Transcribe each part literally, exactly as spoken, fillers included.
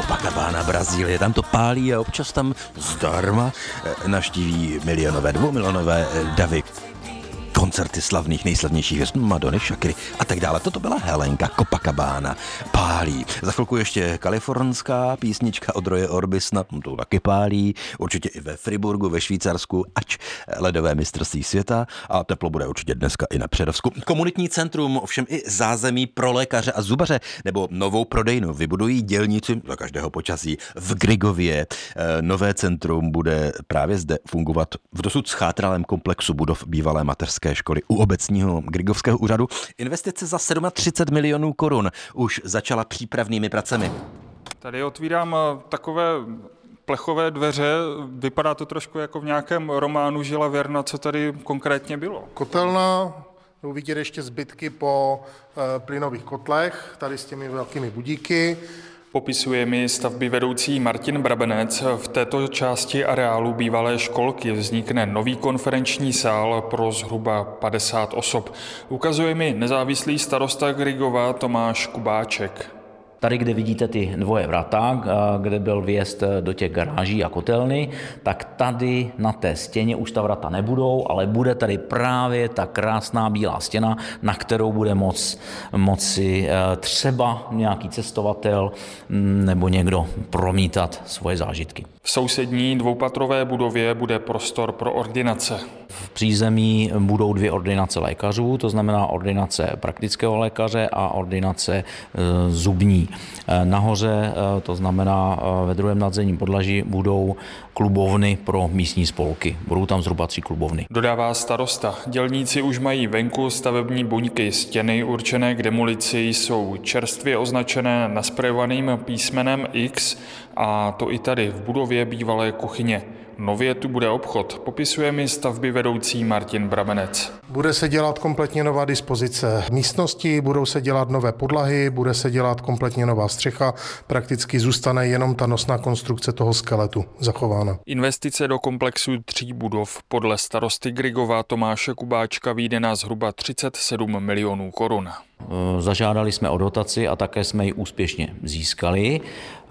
Copacabana, Brazílie, tam to pálí a občas tam zdarma navštíví milionové, dvoumilionové davy. Koncerty slavných, nejslavnějších hvězd, Madony, Shakiry a tak dále. Toto byla Helenka, Copacabana, pálí. Za chvilku ještě kalifornská písnička od Roye Orbisona, to taky pálí, určitě i ve Friburgu, ve Švýcarsku, ač ledové mistrovství světa a teplo bude určitě dneska i na Přerovsku. Komunitní centrum, ovšem i zázemí pro lékaře a zubaře nebo novou prodejnu vybudují dělníci za každého počasí v Grigově. Nové centrum bude právě zde fungovat v dosud schátralém komplexu budov bývalé mateřské školy u obecního Grigovského úřadu. Investice za třicet sedm milionů korun už začala přípravnými pracemi. Tady otvírám takové plechové dveře, vypadá to trošku jako v nějakém románu Žila Verna, co tady konkrétně bylo. Kotelna, uvidíte ještě zbytky po e, plynových kotlech, tady s těmi velkými budíky. Popisuje mi stavby vedoucí Martin Brabenec. V této části areálu bývalé školky vznikne nový konferenční sál pro zhruba padesát osob. Ukazuje mi nezávislý starosta Grigova Tomáš Kubáček. Tady, kde vidíte ty dvoje vrata, kde byl vjezd do těch garáží a kotelny, tak tady na té stěně už ta vrata nebudou, ale bude tady právě ta krásná bílá stěna, na kterou bude moc, moci třeba nějaký cestovatel nebo někdo promítat svoje zážitky. V sousední dvoupatrové budově bude prostor pro ordinace. V přízemí budou dvě ordinace lékařů, to znamená ordinace praktického lékaře a ordinace e, zubní. E, nahoře, e, to znamená e, ve druhém nadzemním podlaží, budou klubovny pro místní spolky. Budou tam zhruba tři klubovny. Dodává starosta. Dělníci už mají venku stavební buňky. Stěny určené k demolici jsou čerstvě označené nasprejovaným písmenem X a to i tady v budově bývalé kuchyně. Nově tu bude obchod, popisuje mi stavby vedoucí Martin Brabenec. Bude se dělat kompletně nová dispozice místnosti, budou se dělat nové podlahy, bude se dělat kompletně nová střecha, prakticky zůstane jenom ta nosná konstrukce toho skeletu zachována. Investice do komplexu tří budov podle starosty Grigova Tomáše Kubáčka vyjde na zhruba třicet sedm milionů korun. Zažádali jsme o dotaci a také jsme ji úspěšně získali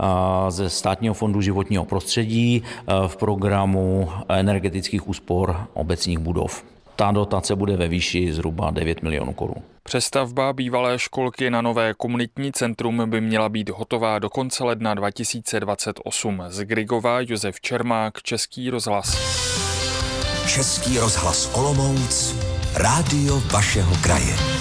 ze Státního fondu životního prostředí v programu energetických úspor obecních budov. Ta dotace bude ve výši zhruba devět milionů korun. Přestavba bývalé školky na nové komunitní centrum by měla být hotová do konce ledna dva tisíce dvacet osm. Z Grigova Josef Čermák, Český rozhlas. Český rozhlas Olomouc, rádio vašeho kraje.